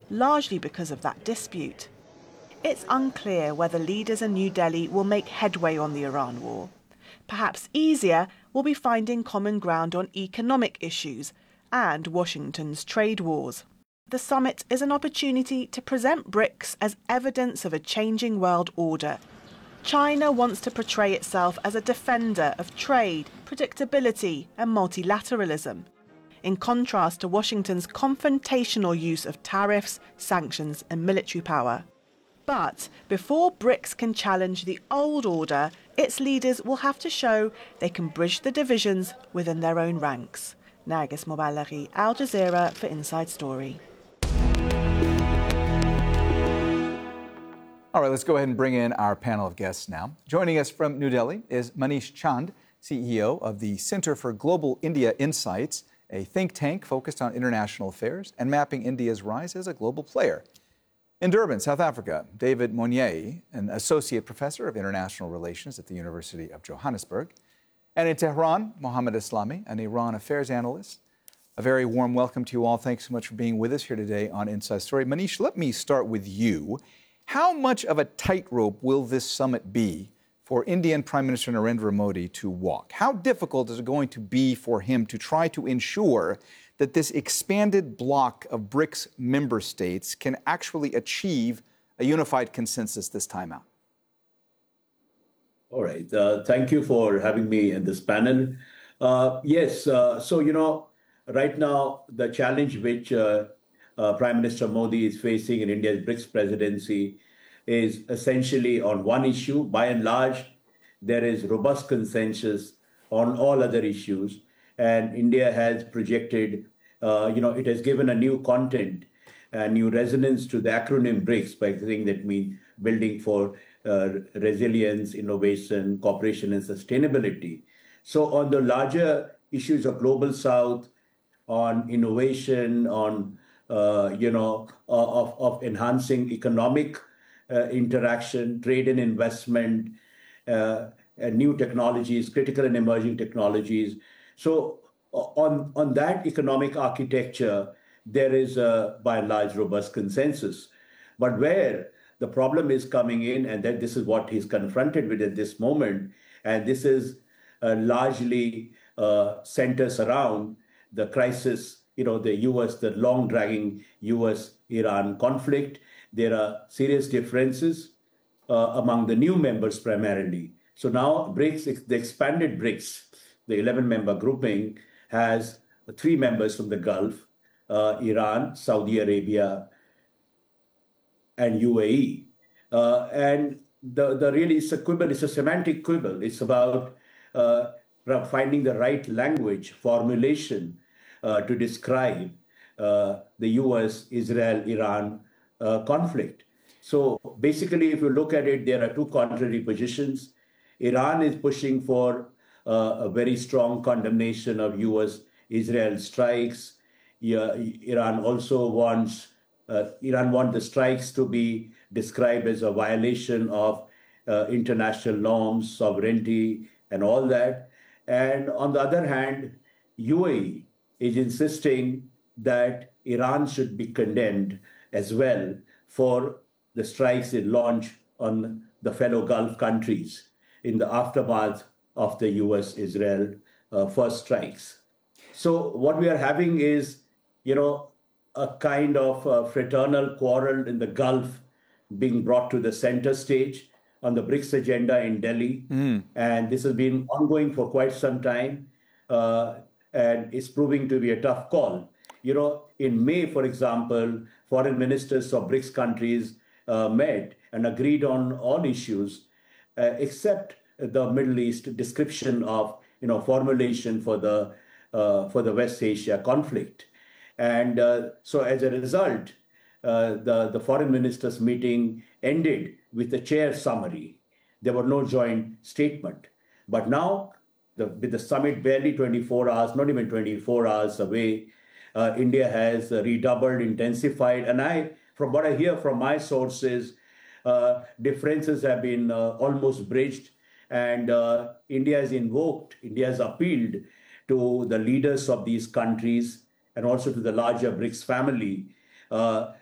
largely because of that dispute. It's unclear whether leaders in New Delhi will make headway on the Iran war. Perhaps easier will be finding common ground on economic issues and Washington's trade wars. The summit is an opportunity to present BRICS as evidence of a changing world order. China wants to portray itself as a defender of trade, predictability, and multilateralism, in contrast to Washington's confrontational use of tariffs, sanctions, and military power. But before BRICS can challenge the old order, its leaders will have to show they can bridge the divisions within their own ranks. Nargis Mobalaghi, Al Jazeera for Inside Story. All right, let's go ahead and bring in our panel of guests now. Joining us from New Delhi is Manish Chand, CEO of the Center for Global India Insights, a think tank focused on international affairs and mapping India's rise as a global player. In Durban, South Africa, David Monnier, an associate professor of international relations at the University of Johannesburg. And in Tehran, Mohammed Islami, an Iran affairs analyst. A very warm welcome to you all. Thanks so much for being with us here today on Inside Story. Manish, let me start with you. How much of a tightrope will this summit be for Indian Prime Minister Narendra Modi to walk? How difficult is it going to be for him to try to ensure that this expanded bloc of BRICS member states can actually achieve a unified consensus this time out? All right. Thank you for having me in this panel. Yes. Right now, the challenge which Prime Minister Modi is facing in India's BRICS presidency is essentially on one issue. By and large, there is robust consensus on all other issues. And India has projected, it has given a new content, a new resonance to the acronym BRICS by saying that means building for resilience, innovation, cooperation, and sustainability. So on the larger issues of Global South, on innovation, on of enhancing economic interaction, trade and investment, and new technologies, critical and emerging technologies. So on that economic architecture, there is by and large robust consensus. But where the problem is coming in, and that this is what he's confronted with at this moment, and this is largely centers around the crisis, the U.S., the long-dragging U.S.-Iran conflict. There are serious differences among the new members primarily. So now BRICS, the expanded BRICS, the 11-member grouping, has 3 members from the Gulf, Iran, Saudi Arabia, and UAE. And the really, it's a quibble, it's a semantic quibble. It's about finding the right language, formulation to describe the US-Israel-Iran conflict. So basically, if you look at it, there are 2 contrary positions. Iran is pushing for a very strong condemnation of US-Israel strikes. Iran also wants the strikes to be described as a violation of international norms, sovereignty, and all that. And on the other hand, UAE is insisting that Iran should be condemned as well for the strikes it launched on the fellow Gulf countries in the aftermath of the US-Israel first strikes. So what we are having is, a kind of fraternal quarrel in the Gulf being brought to the center stage on the BRICS agenda in Delhi. And this has been ongoing for quite some time. And it's proving to be a tough call. In May, for example, foreign ministers of BRICS countries met and agreed on all issues except the Middle East description of, formulation for the West Asia conflict. And so as a result, the foreign ministers meeting ended with a chair summary. There were no joint statement. But now, with the summit barely 24 hours, not even 24 hours away, India has redoubled, intensified. And from what I hear from my sources, differences have been almost bridged. And India has appealed to the leaders of these countries and also to the larger BRICS family